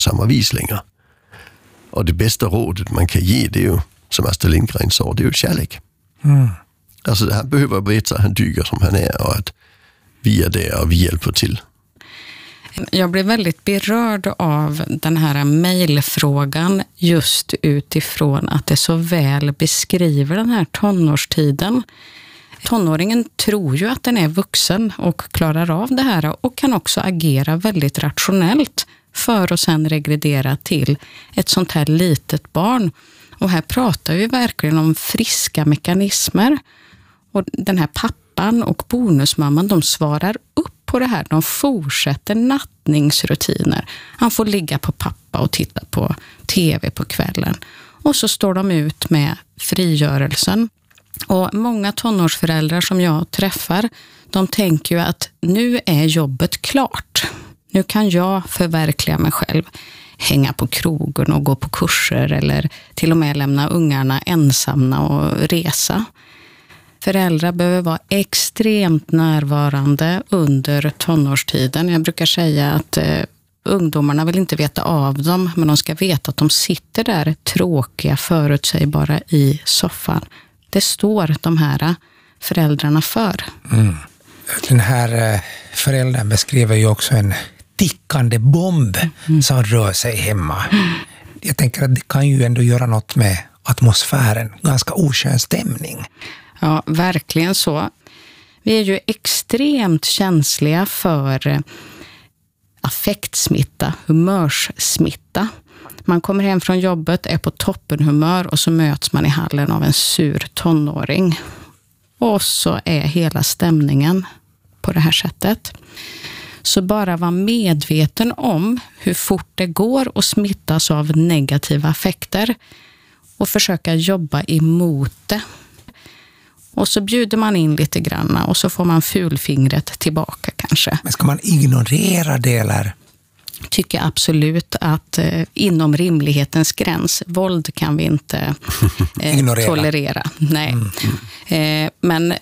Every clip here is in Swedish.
samma vis längre. Och det bästa rådet man kan ge, det är ju, som Astrid Lindgren sa, det är ju kärlek. Alltså han behöver veta att han dyker som han är och att vi är där och vi hjälper till. Jag blev väldigt berörd av den här mejlfrågan just utifrån att det så väl beskriver den här tonårstiden. Tonåringen tror ju att den är vuxen och klarar av det här och kan också agera väldigt rationellt för att sen regredera till ett sånt här litet barn. Och här pratar vi verkligen om friska mekanismer. Och den här pappan och bonusmamman, de svarar upp på det här. De fortsätter nattningsrutiner. Han får ligga på pappa och titta på tv på kvällen. Och så står de ut med frigörelsen. Och många tonårsföräldrar som jag träffar, de tänker ju att nu är jobbet klart. Nu kan jag förverkliga mig själv. Hänga på krogen och gå på kurser eller till och med lämna ungarna ensamma och resa. Föräldrar behöver vara extremt närvarande under tonårstiden. Jag brukar säga att ungdomarna vill inte veta av dem, men de ska veta att de sitter där tråkiga, förutsägbara i soffan. Det står de här föräldrarna för. Den här föräldern beskriver ju också en tickande bomb som rör sig hemma. Jag tänker att det kan ju ändå göra något med atmosfären. Ganska oskön stämning. Ja, verkligen så. Vi är ju extremt känsliga för affektsmitta, humörssmitta. Man kommer hem från jobbet, är på toppenhumör och så möts man i hallen av en sur tonåring. Och så är hela stämningen på det här sättet. Så bara vara medveten om hur fort det går att smittas av negativa affekter och försöka jobba emot det. Och så bjuder man in lite granna och så får man fulfingret tillbaka kanske. Men ska man ignorera det eller? Tycker absolut att inom rimlighetens gräns, våld kan vi inte tolerera. Nej. Men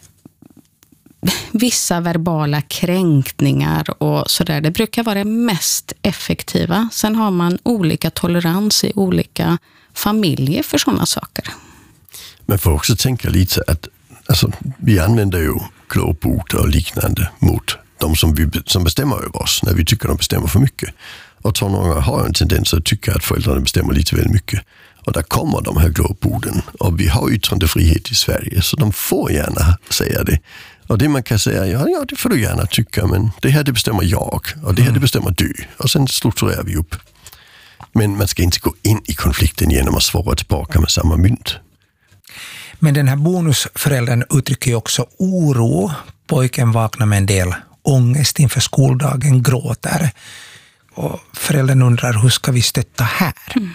vissa verbala kränkningar och sådär, det brukar vara det mest effektiva. Sen har man olika tolerans i olika familjer för sådana saker. Man får också tänka lite att alltså, vi använder ju glåpord och liknande mot de som bestämmer över oss när vi tycker de bestämmer för mycket. Och tonåringar har en tendens att tycka att föräldrarna bestämmer lite väl mycket. Och där kommer de här glåporden. Och vi har yttrandefrihet i Sverige så de får gärna säga det. Och det man kan säga, ja det får du gärna tycka, men det här det bestämmer jag och det här det bestämmer du. Och sen strukturerar vi upp. Men man ska inte gå in i konflikten genom att svara tillbaka med samma mynt. Men den här bonusföräldern uttrycker ju också oro. Pojken vaknar med en del ångest inför skoldagen, gråter. Och föräldern undrar, hur ska vi stötta här?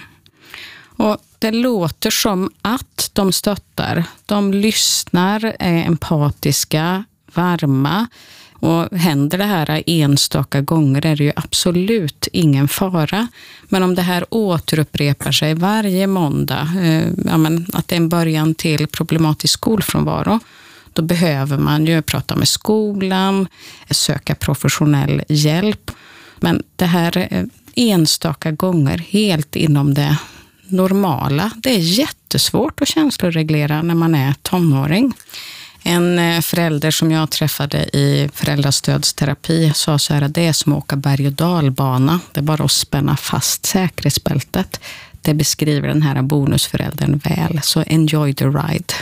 Och det låter som att de stöttar. De lyssnar, är empatiska, varma. Och händer det här enstaka gånger är det ju absolut ingen fara. Men om det här återupprepar sig varje måndag, att det är en början till problematisk skolfrånvaro, då behöver man ju prata med skolan, söka professionell hjälp. Men det här enstaka gånger helt inom det normala, det är jättesvårt att känsloreglera när man är tonåring. En förälder som jag träffade i föräldrastödsterapi sa så här att det är som att åka berg- och dalbana. Det är bara att spänna fast säkerhetsbältet. Det beskriver den här bonusföräldern väl. Så enjoy the ride.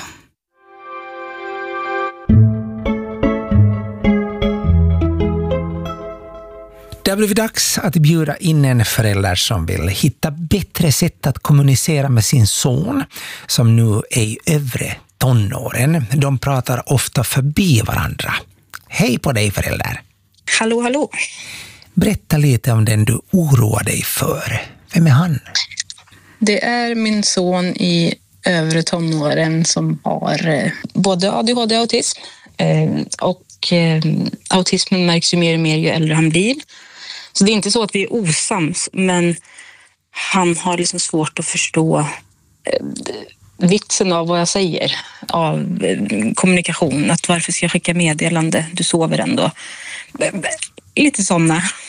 Det har blivit dags att bjuda in en förälder som vill hitta bättre sätt att kommunicera med sin son som nu är i övre tonåren. De pratar ofta förbi varandra. Hej på dig förälder. Hallå, hallå. Berätta lite om den du oroar dig för. Vem är han? Det är min son i övre tonåren som har både ADHD och autism. Autismen märks ju mer och mer ju äldre han blir. Så det är inte så att vi är osams, men han har liksom svårt att förstå vitsen av vad jag säger, av kommunikation. Att varför ska jag skicka meddelande? Du sover ändå. Lite sådana.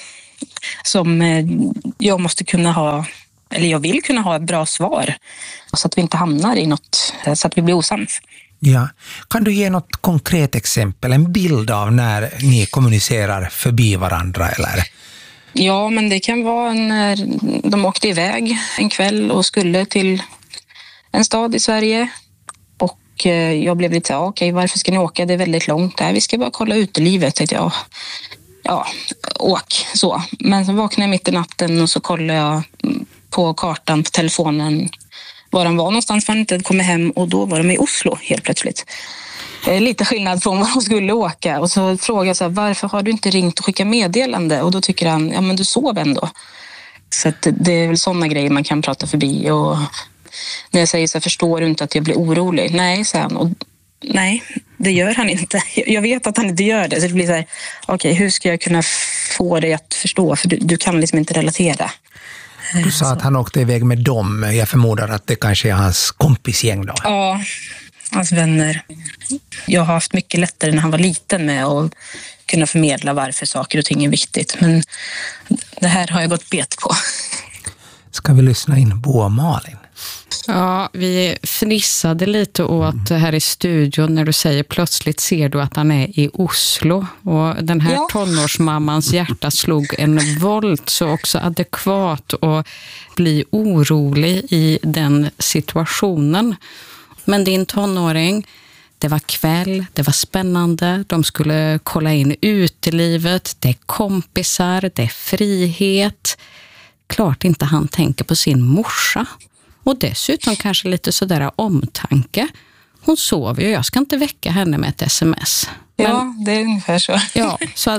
som jag måste kunna ha, eller jag vill kunna ha ett bra svar så att vi inte hamnar i något, så att vi blir osams. Ja. Kan du ge något konkret exempel, en bild av när ni kommunicerar förbi varandra eller? Ja, men det kan vara när de åkte iväg en kväll och skulle till en stad i Sverige. Och jag blev lite okej, varför ska ni åka? Det är väldigt långt där. Vi ska bara kolla utelivet, tänkte jag. Ja, åk så. Men så vaknade jag mitt i natten och så kollade jag på kartan på telefonen var de var någonstans, för han inte kommit hem, och då var de i Oslo helt plötsligt. Lite skillnad från var de skulle åka. Och så frågade jag så här, varför har du inte ringt och skickat meddelande? Och då tycker han, ja men du sov ändå. Så att det är väl sådana grejer man kan prata förbi. Och när jag säger så här, förstår du inte att jag blir orolig? Nej, säger han. Och nej, det gör han inte. Jag vet att han inte gör det. Så det blir så här, okej, hur ska jag kunna få dig att förstå? För du kan liksom inte relatera. Du sa att han åkte iväg med dem. Jag förmodar att det kanske är hans kompisgäng då. Ja, hans vänner. Jag har haft mycket lättare när han var liten med att kunna förmedla varför saker och ting är viktigt. Men det här har jag gått bet på. Ska vi lyssna in Bo och Malin? Ja, vi fnissade lite åt här i studion när du säger plötsligt ser du att han är i Oslo. Och den här tonårsmammans hjärta slog en volt så också adekvat och bli orolig i den situationen. Men din tonåring, det var kväll, det var spännande, de skulle kolla in utelivet, det är kompisar, det är frihet. Klart inte han tänker på sin morsa. Och dessutom kanske lite sådär omtanke. Hon sover ju, jag ska inte väcka henne med ett sms. Ja, det är ungefär så. Ja,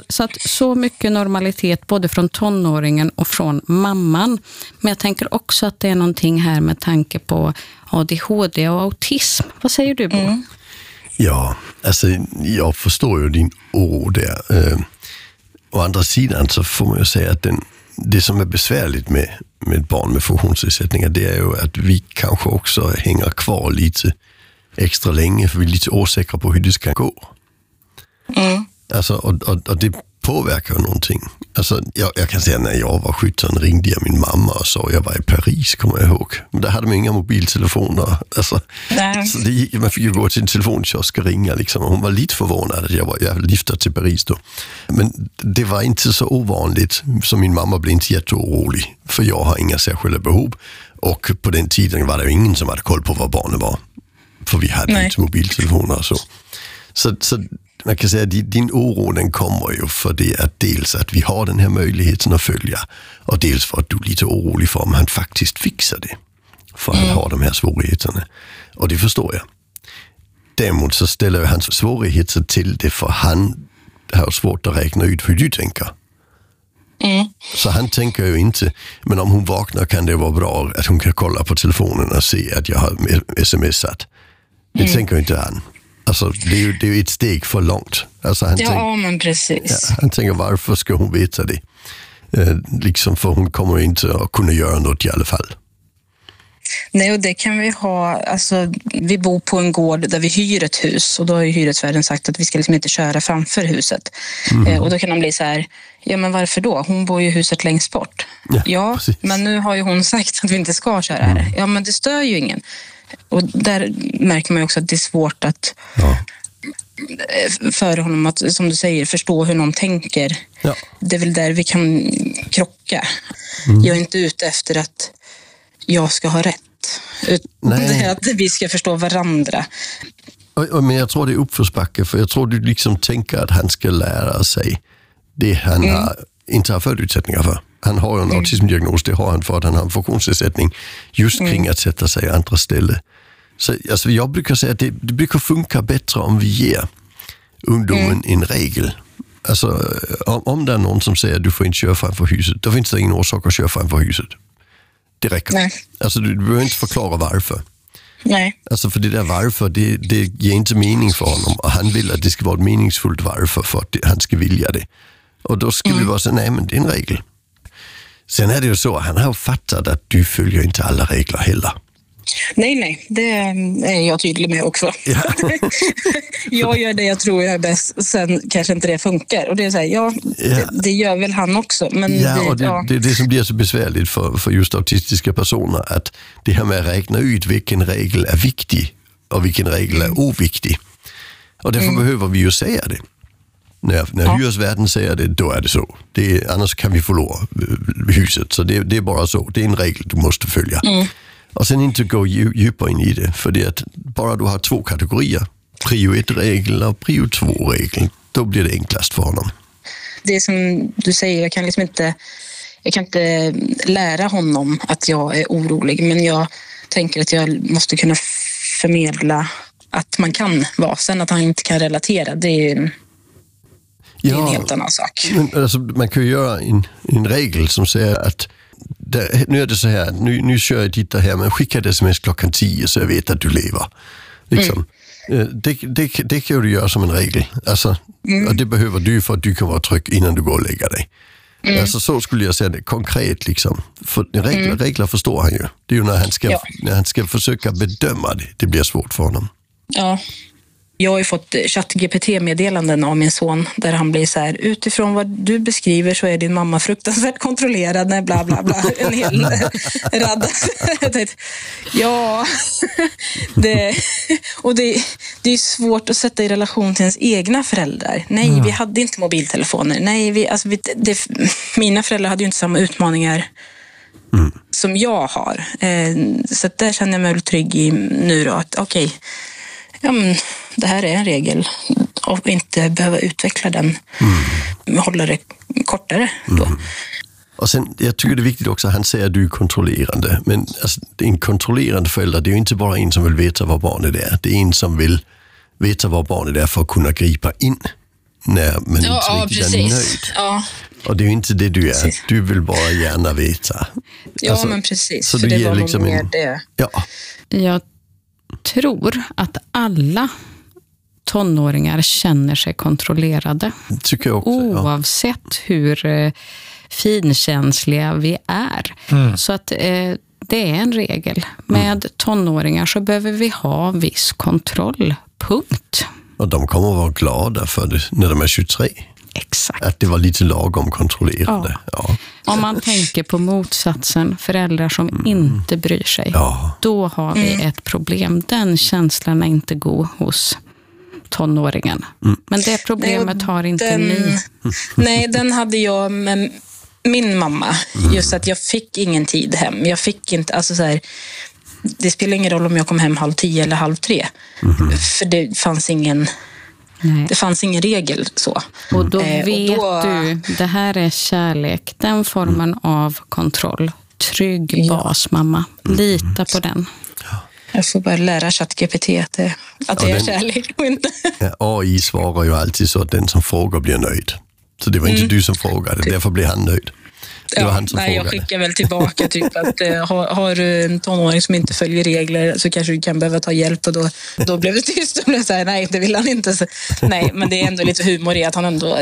så mycket normalitet både från tonåringen och från mamman. Men jag tänker också att det är någonting här med tanke på ADHD och autism. Vad säger du, Bo? Ja, alltså jag förstår ju din oro där. Å andra sidan så får man ju säga att det som är besvärligt med barn med funktionsnedsättningar, det är ju att vi kanske också hänger kvar lite extra länge för vi är lite osäkra på hur det ska gå. Alltså, och det påverkar någonting. Alltså, jag kan säga när jag var 17 ringde jag min mamma och sa jag var i Paris, kommer jag ihåg. Men där hade man inga mobiltelefoner. Alltså, så man fick ju gå till en telefonkiosk och ringa. Liksom. Och hon var lite förvånad att jag lyftade till Paris då. Men det var inte så ovanligt, så min mamma blev inte jätteorolig. För jag har inga särskilda behov. Och på den tiden var det ingen som hade koll på vad barnen var. För vi hade inte mobiltelefoner och så. Så man kan säga att din oro den kommer ju för det att dels att vi har den här möjligheten att följa och dels för att du är lite orolig för om han faktiskt fixar det. För han har de här svårigheterna. Och det förstår jag. Däremot så ställer ju hans svårigheter till det för han har svårt att räkna ut hur du tänker. Så han tänker ju inte, men om hon vaknar kan det vara bra att hon kan kolla på telefonen och se att jag har smsat. Det tänker inte han. Alltså, det är ju ett steg för långt. Alltså, Men precis. Ja, han tänker, varför ska hon veta det? Liksom, för hon kommer inte att kunna göra något i alla fall. Nej, och det kan vi ha. Alltså, vi bor på en gård där vi hyr ett hus och då har ju hyresvärden sagt att vi ska liksom inte köra framför huset. Och då kan de bli så här, ja men varför då? Hon bor ju i huset längst bort. Ja men nu har ju hon sagt att vi inte ska köra här. Ja, men det stör ju ingen. Och där märker man ju också att det är svårt att för honom att, som du säger, förstå hur någon tänker. Ja. Det är väl där vi kan krocka. Jag är inte ute efter att jag ska ha rätt. Det är att vi ska förstå varandra. Men jag tror det är uppförsbacke, för jag tror du liksom tänker att han ska lära sig det han inte har förutsättningar för. Han har ju en autismdiagnos, det har han för att han har en funktionsnedsättning just kring att sätta sig i andra ställen. Så alltså, jag brukar säga att det brukar funka bättre om vi ger ungdomen en regel. Alltså om det är någon som säger att du får inte köra framför huset, då finns det ingen orsak att köra framför huset. Det räcker. Nej. Alltså du behöver inte förklara varför. Nej. Alltså för det där varför, det ger inte mening för honom. Och han vill att det ska vara ett meningsfullt varför för att han ska vilja det. Och då skulle vi bara säga, nej men det är en regel. Sen är det ju så, han har fattat att du följer inte alla regler heller. Nej, det är jag tydlig med också. Ja. Jag gör det jag tror jag är bäst, sen kanske inte det funkar. Och det är så här, det gör väl han också. Men det är det som blir så besvärligt för just autistiska personer, att det här med att räkna ut vilken regel är viktig och vilken regel är oviktig. Och därför behöver vi ju säga det. När hyresvärden säger det, då är det så. Annars kan vi förlora huset. Så det är bara så. Det är en regel du måste följa. Och sen inte gå djupare in i det. För det är att bara du har 2 kategorier. Prio 1-regel och prio 2-regel. Då blir det enklast för honom. Det är som du säger, jag kan inte lära honom att jag är orolig. Men jag tänker att jag måste kunna förmedla att man kan vara. Sen att han inte kan relatera, det är en helt annan sak. Men, alltså, man kan ju göra en regel som säger att nu är det så här, nu kör jag dit här, men skicka det sms klockan 10 så jag vet att du lever. Liksom. Det kan du göra som en regel. Alltså, och det behöver du för att du kan vara trygg innan du går och lägger dig. Alltså, så skulle jag säga det konkret. Liksom. För regler förstår han ju. Det är ju när han ska försöka bedöma det. Det blir svårt för honom. Ja. Jag har ju fått ChatGPT-meddelanden av min son där han blir så här: utifrån vad du beskriver så är din mamma fruktansvärt kontrollerad, när bla bla bla, en hel rad. Ja, det är svårt att sätta i relation till ens egna föräldrar. Nej, vi hade inte mobiltelefoner. Nej, mina föräldrar hade ju inte samma utmaningar som jag har. Så där känner jag mig väl trygg i nu då, att okej. Ja, men det här är en regel och inte behöva utveckla den. Hålla det kortare då. Och sen, jag tycker det är viktigt också att han säger att du är kontrollerande. Men alltså, en kontrollerande förälder, det är ju inte bara en som vill veta vad barnet är. Det är en som vill veta vad barnet är för att kunna gripa in när man inte riktigt är nöjd. Ja. Och det är ju inte det du är. Precis. Du vill bara gärna veta. Ja, alltså, men precis. Så för det var liksom mer det. Ja. Jag tror att alla tonåringar känner sig kontrollerade. Tycker jag också, oavsett hur finkänsliga vi är. Så att det är en regel. Med tonåringar så behöver vi ha viss kontroll. Punkt. Och de kommer att vara glada för det när de är 23. Exakt. Att det var lite lagom kontrollerande. Ja. Om man tänker på motsatsen, föräldrar som inte bryr sig, då har vi ett problem. Den känslan är inte god hos tonåringen. Men det problemet har inte ni. Nej, den hade jag med min mamma. Just att jag fick ingen tid hem. Jag fick inte, alltså så här, det spelar ingen roll om jag kom hem 2:30 eller 2:30. För det fanns ingen... Nej. Det fanns ingen regel så. Och då vet du, det här är kärlek. Den formen av kontroll. Trygg bas, mamma. Lita på den. Jag får bara lära ChatGPT att det är kärlek och inte. AI svarar ju alltid så att den som frågar blir nöjd. Så det var inte du som frågade, därför blir han nöjd. Det var han som frågade. Jag skickar väl tillbaka typ att har du en tonåring som inte följer regler så kanske du kan behöva ta hjälp, och då blev det tyst och blev så här, nej, det vill han inte. Så, nej, men det är ändå lite humor i att han ändå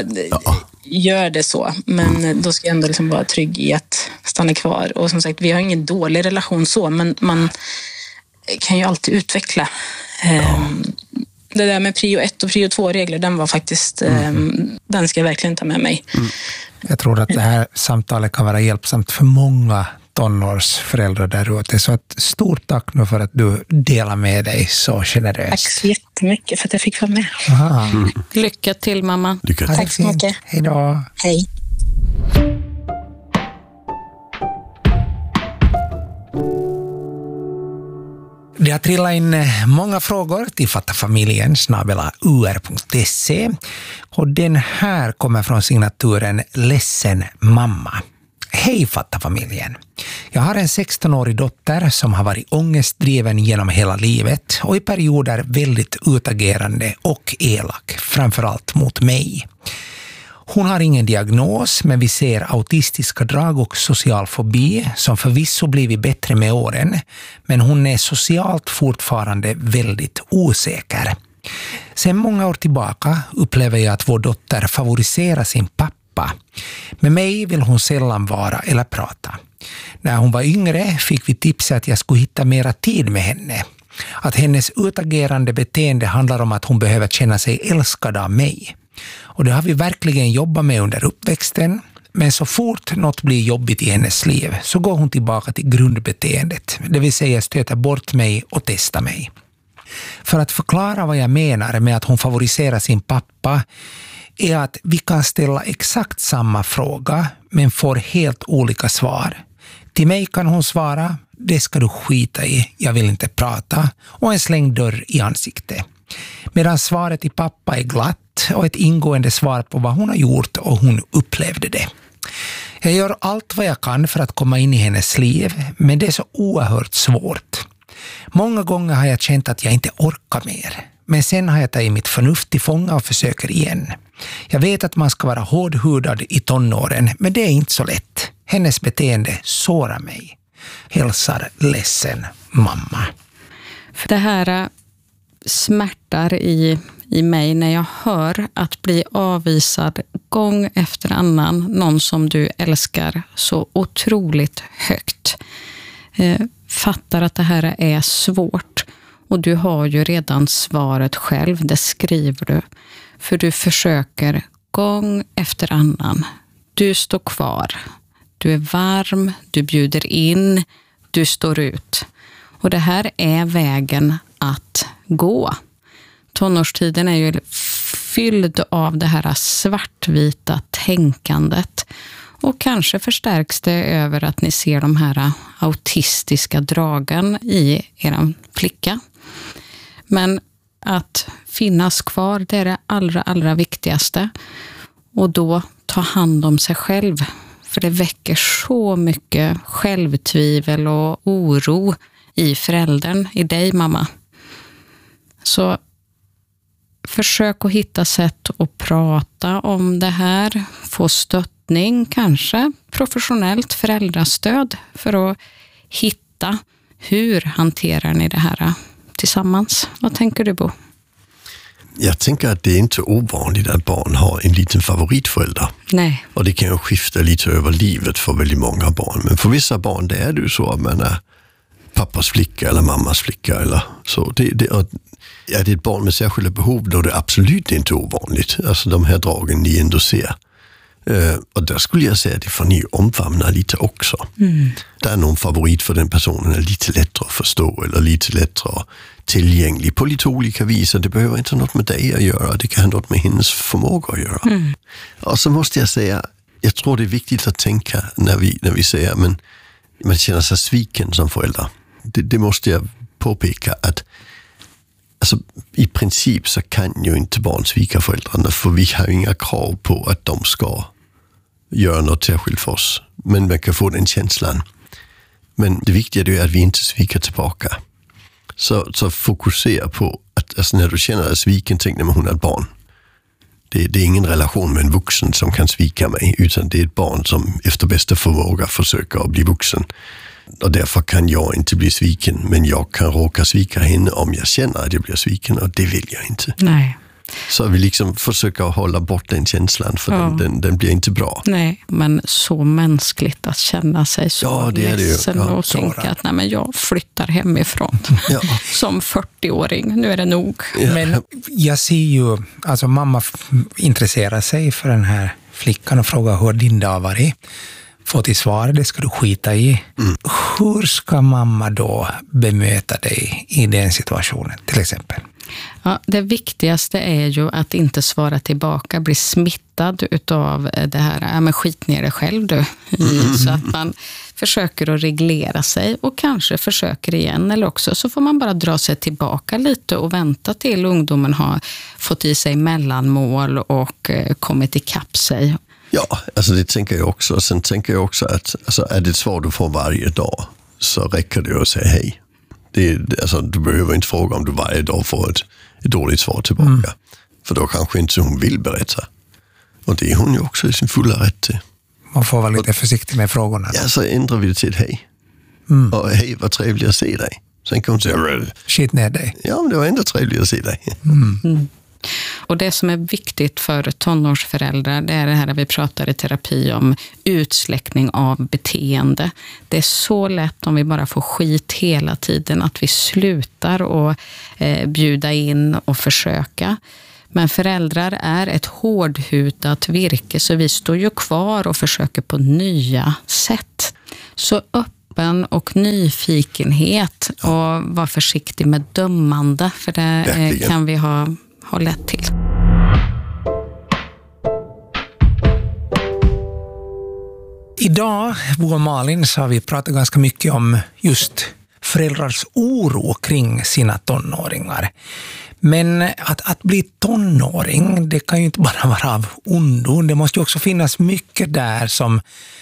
gör det så. Men då ska jag ändå liksom vara trygg i att stanna kvar. Och som sagt, vi har ingen dålig relation så, men man kan ju alltid utveckla. Det där med prio 1 och prio 2-regler, den var faktiskt, den ska jag verkligen ta med mig. Jag tror att det här samtalet kan vara hjälpsamt för många tonårsföräldrar där ute. Så ett stort tack nu för att du delar med dig så generöst. Tack så jättemycket för att jag fick vara med. Lycka till, mamma. Lycka till. Tack så mycket. Hej då. Hej. Det har trillat in många frågor till fattafamiljen@ur.se, och den här kommer från signaturen Ledsen mamma. Hej fattafamiljen. Jag har en 16-årig dotter som har varit ångestdriven genom hela livet och i perioder väldigt utagerande och elak, framförallt mot mig. Hon har ingen diagnos, men vi ser autistiska drag och social fobi som förvisso blivit bättre med åren, men hon är socialt fortfarande väldigt osäker. Sedan många år tillbaka upplever jag att vår dotter favoriserar sin pappa. Med mig vill hon sällan vara eller prata. När hon var yngre fick vi tipsa att jag skulle hitta mera tid med henne. Att hennes utagerande beteende handlar om att hon behöver känna sig älskad av mig. Och det har vi verkligen jobbat med under uppväxten. Men så fort något blir jobbigt i hennes liv så går hon tillbaka till grundbeteendet. Det vill säga stöta bort mig och testa mig. För att förklara vad jag menar med att hon favoriserar sin pappa är att vi kan ställa exakt samma fråga men får helt olika svar. Till mig kan hon svara, det ska du skita i, jag vill inte prata, och en slängd dörr i ansiktet. Medan svaret till pappa är glatt och ett ingående svar på vad hon har gjort och hon upplevde det. Jag gör allt vad jag kan för att komma in i hennes liv, men det är så oerhört svårt. Många gånger har jag känt att jag inte orkar mer, men sen har jag tagit mitt förnuft till fånga och försöker igen. Jag vet att man ska vara hårdhudad i tonåren, men det är inte så lätt. Hennes beteende sårar mig. Hälsar ledsen mamma. För det här smärtar i mig när jag hör att bli avvisad gång efter annan, någon som du älskar så otroligt högt. Fattar att det här är svårt, och du har ju redan svaret själv, det skriver du. För du försöker gång efter annan. Du står kvar. Du är varm, du bjuder in, du står ut. Och det här är vägen att gå. Tonårstiden är ju fylld av det här svartvita tänkandet. Och kanske förstärks det över att ni ser de här autistiska dragen i er flicka. Men att finnas kvar, det är det allra viktigaste. Och då ta hand om sig själv. För det väcker så mycket självtvivel och oro i föräldern, i dig mamma. Så försök att hitta sätt att prata om det här. Få stöttning, kanske professionellt föräldrastöd för att hitta hur hanterar ni det här tillsammans. Vad tänker du, Bo? Jag tänker att det är inte ovanligt att barn har en liten favoritförälder. Nej. Och det kan ju skifta lite över livet för väldigt många barn. Men för vissa barn det är det ju så att man är pappas flicka eller mammas flicka eller så. Är det ett barn med särskilda behov då är det absolut inte ovanligt. Alltså de här dragen ni ändå ser. Och där skulle jag säga att det får ni omfamna lite också. Det är någon favorit för den personen är lite lättare att förstå eller lite lättare tillgänglig på lite olika vis. Det behöver inte något med dig att göra, det kan ha något med hennes förmåga att göra. Och så måste jag säga, jag tror det är viktigt att tänka när vi säger men man känner sig sviken som förälder. Det måste jag påpeka att alltså, i princip så kan ju inte barn svika föräldrarna för vi har inga krav på att de ska göra något särskilt för oss. Men man kan få den känslan. Men det viktiga är att vi inte svikar tillbaka. Så fokusera på att alltså, när du känner dig sviken, tänk när hon är ett barn. Det är ingen relation med en vuxen som kan svika mig, utan det är ett barn som efter bästa förmåga försöker att bli vuxen. Och därför kan jag inte bli sviken, men jag kan råka svika henne om jag känner att jag blir sviken, och det vill jag inte. Nej. Så vi liksom försöker hålla bort den känslan, för den blir inte bra. Nej, men så mänskligt att känna sig så ledsen och tänka att nej, men jag flyttar hemifrån som 40-åring. Nu är det nog. Ja. Men jag ser ju, alltså mamma intresserar sig för den här flickan och frågar hur din dag varit. Få till svar, det ska du skita i. Hur ska mamma då bemöta dig i den situationen till exempel? Ja, det viktigaste är ju att inte svara tillbaka, bli smittad utav det här, men skit ner dig själv du. Så att man försöker att reglera sig och kanske försöker igen, eller också så får man bara dra sig tillbaka lite och vänta till ungdomen har fått i sig mellanmål och kommit ikapp sig. Ja, alltså det tänker jag också. Sen tänker jag också att alltså, är det ett svar du får varje dag så räcker det att säga hej. Alltså, du behöver inte fråga om du varje dag får ett dåligt svar tillbaka. För då kanske inte hon vill berätta. Och det är hon ju också i sin fulla rätt till. Man får vara lite försiktig med frågorna. Ja, så ändrar vi det till ett hej. Och hej, vad trevligt att se dig. Sen kan hon säga, shit ner dig. Ja, men det var ändå trevligt att se dig. Och det som är viktigt för tonårsföräldrar, det är det här vi pratar i terapi om, utsläckning av beteende. Det är så lätt om vi bara får skit hela tiden att vi slutar och bjuda in och försöka. Men föräldrar är ett hårdhutat virke, så vi står ju kvar och försöker på nya sätt. Så öppen och nyfikenhet och var försiktig med dömande, för det kan vi ha lätt till. Idag, Bo och Malin, så har vi pratat ganska mycket om just föräldrars oro kring sina tonåringar. Men att bli tonåring, det kan ju inte bara vara av ondo. Det måste ju också finnas mycket där som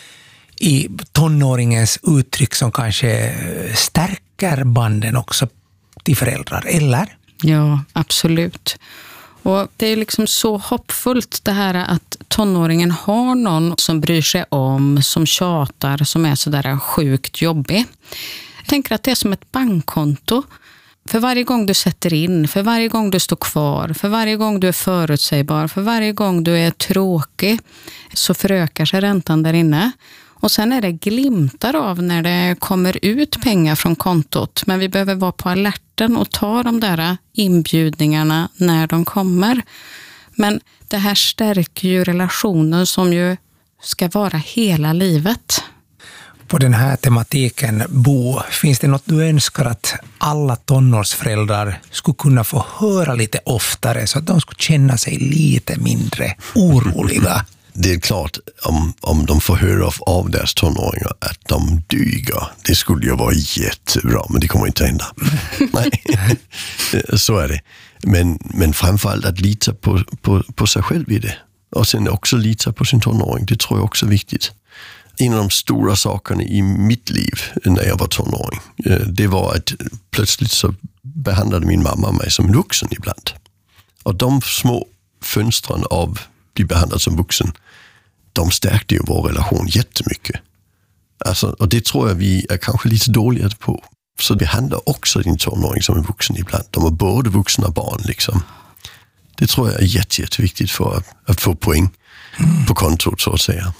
i tonåringens uttryck som kanske stärker banden också till föräldrar, eller? Ja, absolut. Och det är liksom så hoppfullt det här att tonåringen har någon som bryr sig om, som tjatar, som är sådär sjukt jobbig. Jag tänker att det är som ett bankkonto. För varje gång du sätter in, för varje gång du står kvar, för varje gång du är förutsägbar, för varje gång du är tråkig, så förökar sig räntan där inne. Och sen är det glimtar av när det kommer ut pengar från kontot. Men vi behöver vara på alerten och ta de där inbjudningarna när de kommer. Men det här stärker ju relationen som ju ska vara hela livet. På den här tematiken, Bo, finns det något du önskar att alla tonårsföräldrar skulle kunna få höra lite oftare så att de skulle känna sig lite mindre oroliga? Det är klart, om de får höra av deras tonåringar att de dyger, det skulle ju vara jättebra, men det kommer inte hända. Nej, så är det. Men framförallt att lita på sig själv i det. Och sen också lita på sin tonåring, det tror jag också är viktigt. En av de stora sakerna i mitt liv när jag var tonåring, det var att plötsligt så behandlade min mamma mig som en vuxen ibland. Och de små fönstren av bli behandlad som vuxen, de stärkte ju vår relation jättemycket. Alltså, och det tror jag vi är kanske lite dåliga på. Så det handlar också din tonåring som en vuxen ibland. De är både vuxna och barn liksom. Det tror jag är jätteviktigt för att få poäng på kontot så att säga.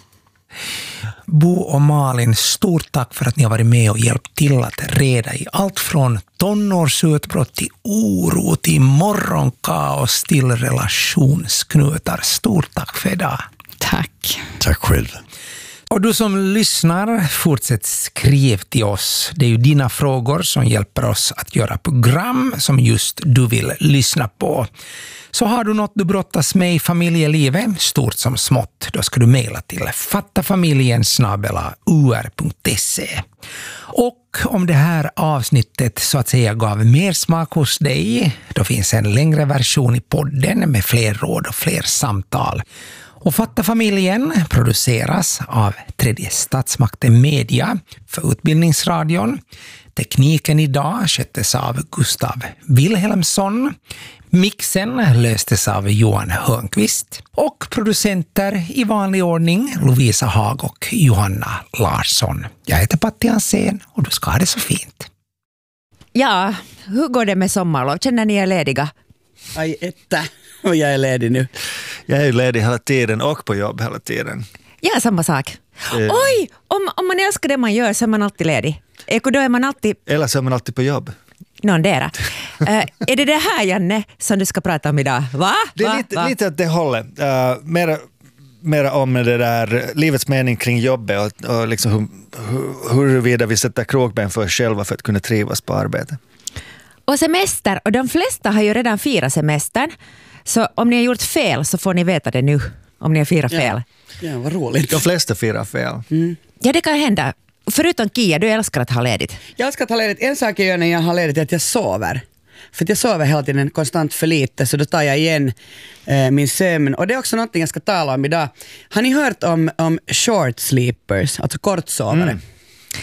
Bo och Malin, stort tack för att ni har varit med och hjälpt till att reda i allt från tonårsutbrott till oro, till morgonkaos, till relationsknutar. Stort tack för idag. Tack. Tack själv. Och du som lyssnar, fortsätt skriv till oss. Det är ju dina frågor som hjälper oss att göra program som just du vill lyssna på. Så har du något du brottas med i familjelivet, stort som smått, då ska du mejla till fattafamiljen@ur.se. Och om det här avsnittet så att säga gav mer smak hos dig, då finns en längre version i podden med fler råd och fler samtal. Och Fatta familjen produceras av Tredje statsmakten media för Utbildningsradion. Tekniken idag sköttes av Gustav Wilhelmsson. Mixen löstes av Johan Hörnqvist. Och producenter i vanlig ordning Lovisa Hag och Johanna Larsson. Jag heter Patti Hansén och du ska ha det så fint. Ja, hur går det med sommarlov? Känner ni er lediga? Aj, och jag är ledig nu. Jag är ledig hela tiden och på jobb hela tiden. Ja, samma sak. Oj, om man älskar det man gör så är man alltid ledig. Då är man alltid... Eller så är man alltid på jobb. Någondera. Är det här, Janne, som du ska prata om idag? Va? Det är lite åt det hållet. Mera om det där livets mening kring jobbet och liksom huruvida vi sätter krokben för oss själva för att kunna trivas på arbetet. Och semester, och de flesta har ju redan firat semestern. Så om ni har gjort fel så får ni veta det nu, om ni har firat fel. Ja, vad roligt. De flesta firar fel. Mm. Ja, det kan hända. Förutom Kia, du älskar att ha ledigt. Jag älskar att ha ledigt. En sak jag gör när jag har ledigt är att jag sover. För att jag sover hela tiden konstant för lite, så då tar jag igen min sömn. Och det är också något jag ska tala om idag. Har ni hört om short sleepers, alltså kortsovare?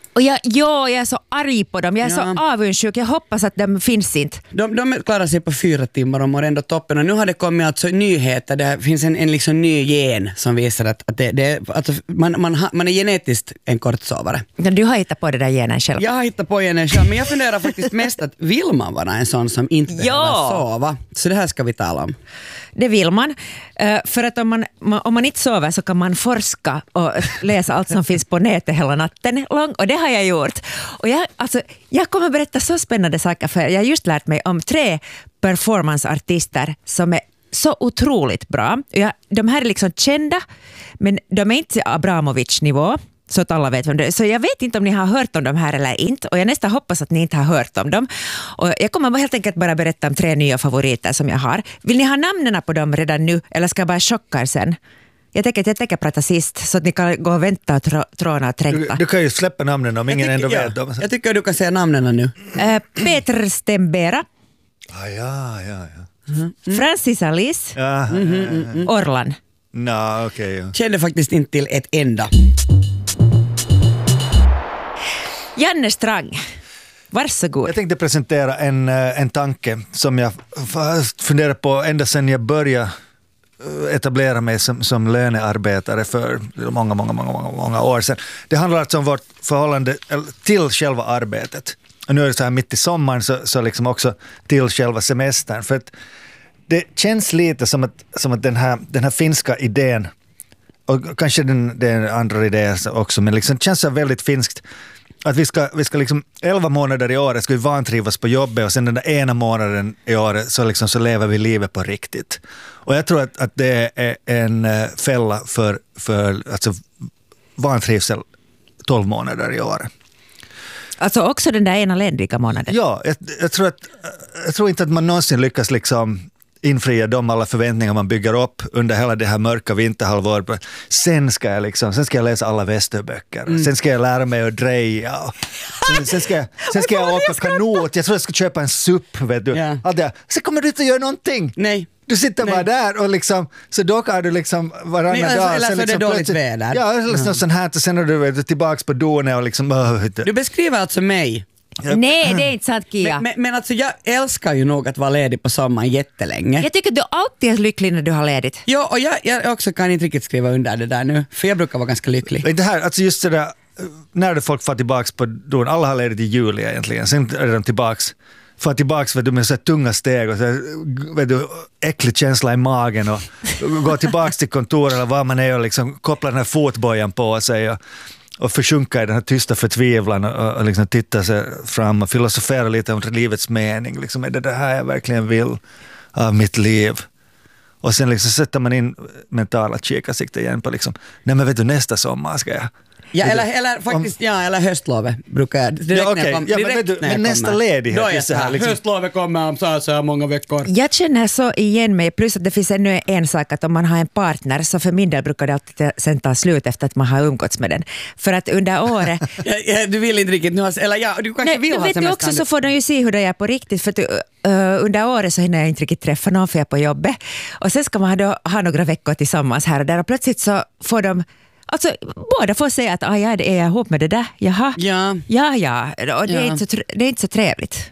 Och jag är så arg på dem. Jag är så avundsjuk. Jag hoppas att de finns inte. De klarar sig på 4 timmar och mår ändå toppen. Och nu har det kommit alltså nyheter. Det finns en liksom ny gen som visar att alltså man är genetiskt en kortsovare. Du har hittat på det där genen själv. Jag har hittat på genen själv, men jag funderar faktiskt mest att vill man vara en sån som inte behöver sova? Så det här ska vi tala om. Det vill man. För att om man inte sover så kan man forska och läsa allt som finns på nätet hela natten lång. Och det har jag gjort. Och jag kommer berätta så spännande saker för jag har just lärt mig om 3 performanceartister som är så otroligt bra. De här är liksom kända, men de är inte Abramovic-nivå. Så att alla vet vem det är. Så jag vet inte om ni har hört om dem här eller inte. Och jag nästan hoppas att ni inte har hört om dem. Och jag kommer helt enkelt bara berätta om 3 nya favoriter som jag har. Vill ni ha namnen på dem redan nu? Eller ska jag bara chocka er sen? Jag tänker prata sist så att ni kan gå och vänta och tråna och trängta. Du kan ju släppa namnen om ingen ändå vet dem. Jag tycker du kan säga namnen nu. Peter Stembera. Ja. Francis Alice. Orlan. Okej. Kände faktiskt inte till ett enda. Janne Strang, varsågod. Jag tänkte presentera en tanke som jag funderar på ända sedan jag började etablera mig som lönearbetare för många år sedan. Det handlar alltså om vårt förhållande till själva arbetet. Och nu är det så här mitt i sommaren så liksom också till själva semestern. För att det känns lite som att den här finska idén, och kanske det är andra idéer också, men liksom det känns så väldigt finskt. Att vi ska liksom 11 månader i året ska vi vantrivas på jobbet och sen den där ena månaden i året så lever vi livet på riktigt. Och jag tror att det är en fälla för alltså vantrivsel 12 månader i året. Alltså också den där ena lediga månaden? Ja, jag tror inte att man någonsin lyckas liksom infria de alla förväntningar man bygger upp under hela det här mörka vinterhalvåret. Sen ska jag läsa alla västerböcker. Sen ska jag lära mig att dreja. Sen ska jag åka kanot. Jag tror jag ska köpa en supp, vet du. Yeah. Sen kommer du inte att göra någonting. Nej. Du sitter bara där och liksom, så då kan du liksom varannan dag. Eller så är det dåligt väder. Ja, eller något sånt här. Och sen är du tillbaka på donen och liksom... Du beskriver alltså mig. Nej, det är inte sant, Kia. Men alltså jag älskar ju nog att vara ledig på sommaren jättelänge. Jag tycker att du alltid är lycklig när du har ledigt. Ja, och jag också kan inte riktigt skriva under det där nu, för jag brukar vara ganska lycklig. Det här, alltså just det där, när folk får tillbaka på don, alla har ledigt i juli egentligen, sen är de får tillbaka med så tunga steg och så, äcklig känsla i magen och gå tillbaka till kontoret eller vad man är och liksom koppla den här fotbojan på sig och försjunka i den här tysta förtvivlan och liksom titta sig fram och filosofera lite om livets mening. Liksom, är det här jag verkligen vill av mitt liv? Och sen liksom sätter man in mentala kikarsikte igen på liksom, nej men vet du, nästa sommar ska jag... Ja, eller faktiskt, eller höstlovet brukar jag. Men nästa ledighet. Då är det här, liksom. Höstlovet kommer om så här många veckor. Jag känner så igen mig, plus att det finns ännu en sak att om man har en partner så för min del brukar det alltid sen ta slut efter att man har umgåtts med den. För att under året... du vill inte riktigt nu ha, eller ja, du kanske vill ha semester. Vet du också så får de ju se hur det är på riktigt, för att under året så hinner jag inte riktigt träffa någon för jag är på jobbet. Och sen ska man då ha några veckor tillsammans här och där och plötsligt så får de... Alltså, båda får säga att ja, det är jag ihop med det där. Jaha. Ja. Och det är inte så trevligt.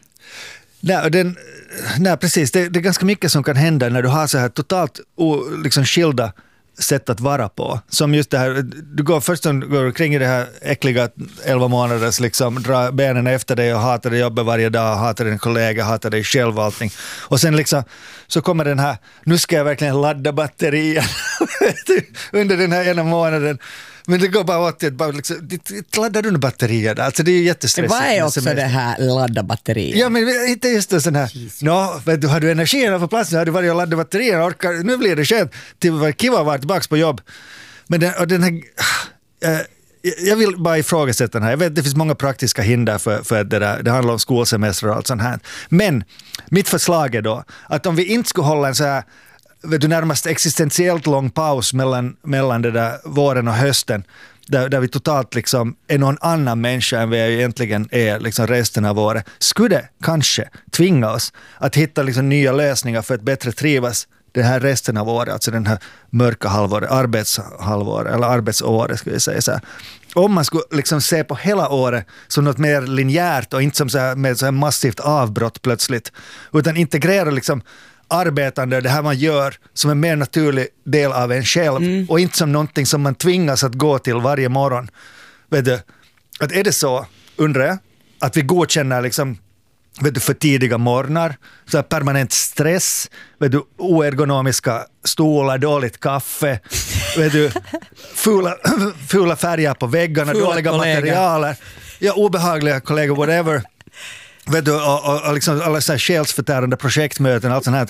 Nej, precis. Det är ganska mycket som kan hända när du har så här totalt liksom skilda sätt att vara på. Som just det här, du går kring i det här äckliga 11 månaders liksom, dra benen efter dig och hatar dig jobbet varje dag, hatar din kollega, hatar dig själv och allting. Och sen liksom, så kommer den här, nu ska jag verkligen ladda batterien under den här ena månaden. Men det går bara åt att liksom, laddar du batterier? Alltså det är ju jättestressigt. Vad är också det här ladda batterier? Ja, men inte just det sån här, vet du, har du energin på plats, har du varit och laddat batterier, nu blir det skönt till kiva att vara tillbaka på jobb. Men den här, jag vill bara ifrågasätta den här. Jag vet att det finns många praktiska hinder för det där. Det handlar om skolsemester och allt sånt här. Men mitt förslag är då att om vi inte skulle hålla en så här närmast existentiellt lång paus mellan det där våren och hösten där vi totalt liksom är någon annan människa än vi egentligen är liksom resten av året, skulle kanske tvinga oss att hitta liksom nya lösningar för att bättre trivas det här resten av året, alltså den här mörka halvåret, arbetshalvåret eller arbetsåret skulle jag säga så här. Om man skulle liksom se på hela året som något mer linjärt och inte som så här, med så här massivt avbrott plötsligt, utan integrera liksom arbetande, det här man gör som en mer naturlig del av en själv och inte som någonting som man tvingas att gå till varje morgon. Vet du, att är det så, undrar jag, att vi godkänner liksom, vet du, för tidiga morgnar, så här permanent stress, vet du, oergonomiska stolar, dåligt kaffe, vet du, fula färger på väggarna, fula dåliga materialer, ja, obehagliga kollegor, whatever. Vet du, och liksom alla så här själsförtärande projektmöten och allt sånt här.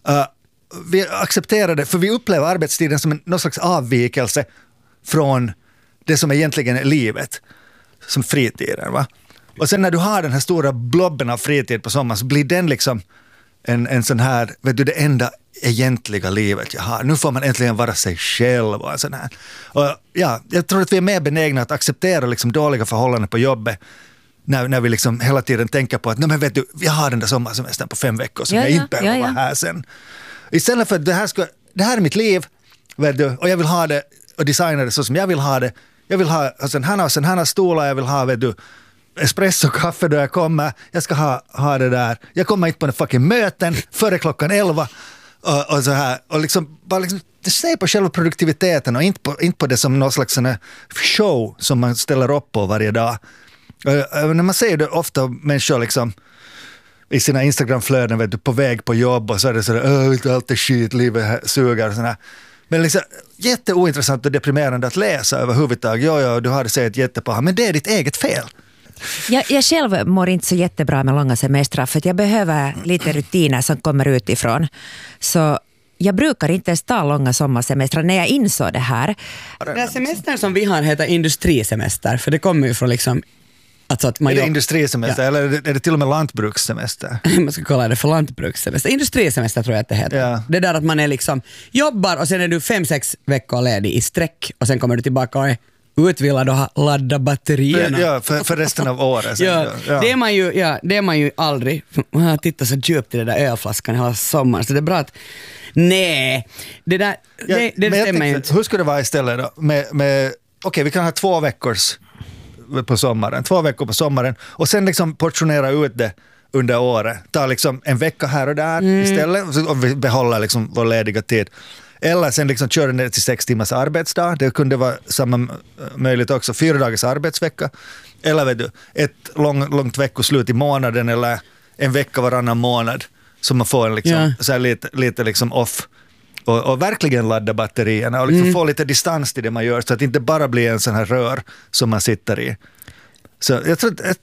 Vi accepterar det, för vi upplever arbetstiden som någon slags avvikelse från det som egentligen är livet, som fritiden, va? Och sen när du har den här stora blobben av fritid på sommaren så blir den liksom en sån här, vet du, det enda egentliga livet jag har. Nu får man äntligen vara sig själv och en sån här. Och ja, jag tror att vi är mer benägna att acceptera liksom dåliga förhållanden på jobbet när vi liksom hela tiden tänker på att nej, men vet du, jag har den där sommarsemestern på 5 veckor som jag inte behöver vara här sen. Istället för att det här är mitt liv, vet du, och jag vill ha det och designa det så som jag vill ha det. Jag vill ha alltså, en här stolar, jag vill ha, vet du, espresso kaffe då jag kommer. Jag ska ha det där. Jag kommer inte på den fucking möten före klockan 11 och så här. Och liksom, bara liksom se på själva produktiviteten och inte på det som någon slags sån här show som man ställer upp på varje dag. När man ser det ofta människor liksom i sina Instagram-flöden, vet du, på väg på jobb och så är det sådär, allt är skit, livet suger och sådär. Men liksom jätteointressant och deprimerande att läsa överhuvudtaget. Ja, du har det säkert jättebra, men det är ditt eget fel. Jag själv mår inte så jättebra med långa semestrar för att jag behöver lite rutiner som kommer utifrån. Så jag brukar inte ens ta långa sommarsemestrar när jag insåg det här. Den här semestern som vi har heter industrisemester, för det kommer ju från liksom alltså att man är det industrisemester eller är det till och med lantbrukssemester? Man ska kalla det för lantbrukssemester. Industrisemester tror jag att det heter. Ja. Det där att man är liksom jobbar och sen är du 5-6 veckor ledig i sträck och sen kommer du tillbaka och är utvilad och ladda batterierna. Ja, för resten av året. Ja. Det är man ju aldrig. Man har tittat så djupt i det där ölflaskan hela sommaren, så det är bra att nej, det där det stämmer ju inte. Hur skulle det vara istället då? Okej, vi kan ha 2 veckors på sommaren, 2 veckor på sommaren och sen liksom portionera ut det under året. Ta liksom en vecka här och där istället och vi behåller liksom vår lediga tid. Eller sen liksom köra ner till 6 timmars arbetsdag. Det kunde vara samma möjligt också. 4 dagars arbetsvecka. Eller vet du, ett långt veckoslut i månaden eller en vecka varannan månad. Så man får en liksom, så här lite liksom off. Och verkligen ladda batterierna och liksom få lite distans till det man gör så att det inte bara blir en sån här rör som man sitter i. Så jag tror att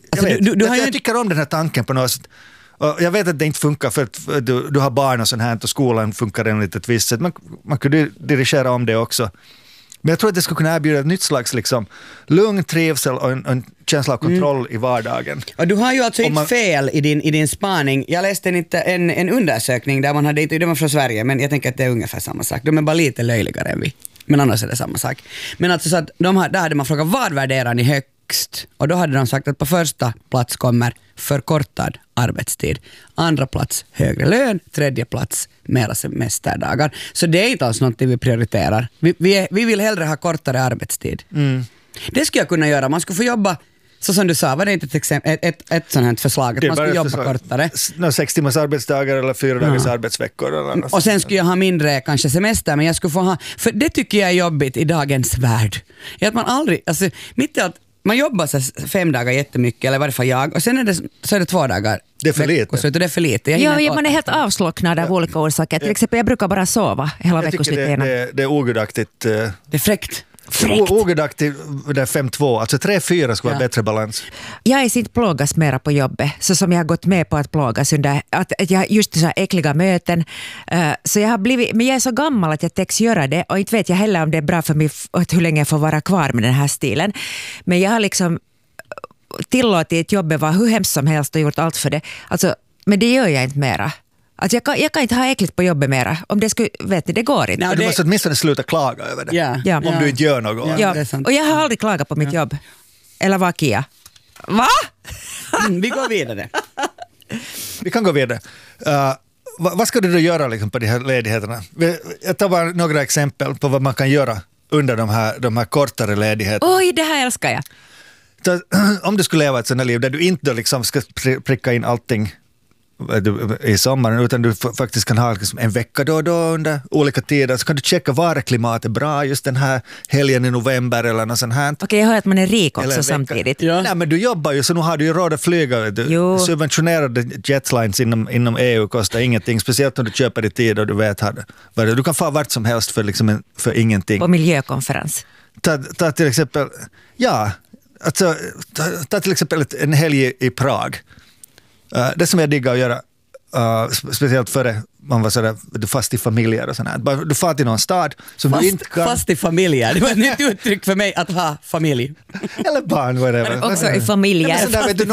jag tycker om den här tanken på något sätt. Och jag vet att det inte funkar för att du har barn och sånt här och skolan funkar enligt ett visst sätt. Man kunde dirigera om det också. Men jag tror att det skulle kunna erbjuda ett nytt slags liksom, lugn, trivsel och en känsla av kontroll i vardagen. Och du har ju alltså inte fel i din spaning. Jag läste en undersökning där man hade, det var från Sverige, men jag tänker att det är ungefär samma sak. De är bara lite löjligare än vi. Men annars är det samma sak. Men alltså så att där hade man frågat, vad värderar ni högst? Och då hade de sagt att på första plats kommer förkortad arbetstid. Andra plats högre lön. Tredje plats mera semesterdagar. Så det är inte alls något vi prioriterar. Vi vill hellre ha kortare arbetstid. Det skulle jag kunna göra. Man skulle få jobba, så som du sa, var det inte ett sånt här förslag att man skulle jobba kortare? 6 timmars arbetsdagar eller 4 dagars arbetsveckor. Eller och sen skulle jag ha mindre kanske semester, men jag skulle få ha, för det tycker jag är jobbigt i dagens värld. Att man aldrig, alltså mitt i allt, man jobbar så 5 dagar jättemycket, eller i varje fall jag, och sen så är det 2 dagar. Det är för lite. Så det är för lite. Ja, man är helt avslocknad av olika orsaker. Till exempel, jag brukar bara sova hela veckosluten. Det är ogudaktigt. Det är fräckt. Ogudaktigt, det är 5-2. Alltså 3-4 skulle vara bättre balans. Jag är inte plågas mera på jobbet, så som jag har gått med på att plågas under att jag just så här äckliga möten. Så jag har blivit, men jag är så gammal att jag täcks göra det och inte vet jag heller om det är bra för mig hur länge jag får vara kvar med den här stilen. Men jag har liksom tillåtit jobbet vara hur hemskt som helst och gjort allt för det. Alltså, men det gör jag inte mera. Alltså jag kan inte ha äckligt på jobbet mera. Om det skulle, vet ni, det går inte. Du måste åtminstone sluta klaga över det. Ja. Om du inte gör något. Ja. Och jag har aldrig klagat på mitt jobb. Eller vad, Kia? Va? Vi går vidare. Vi kan gå vidare. vad ska du då göra liksom, på de här ledigheterna? Jag tar bara några exempel på vad man kan göra under de här kortare ledigheterna. Oj, det här älskar jag. Så, om du skulle leva ett sådant här liv där du inte liksom ska pricka in allting i sommaren, utan du faktiskt kan ha liksom en vecka då och då under olika tider, så kan du checka var klimatet är bra just den här helgen i november eller något sånt här. Okej, jag hör att man är rik också samtidigt. Ja. Nej, men du jobbar ju, så nu har du ju råd att flyga. Subventionerade jetlines inom EU kostar ingenting, speciellt om du köper i tid och du vet du kan få vart som helst för ingenting. På miljökonferens. Ta till exempel, ta till exempel en helg i Prag. Det som jag diggar att göra, speciellt före man var sådär, du fast i familjer och sådär. Du far till någon stad som du inte kan... Fast i familjer, det var ett nytt uttryck för mig att ha familj. Eller barn, whatever. Men också i familjer. Ja,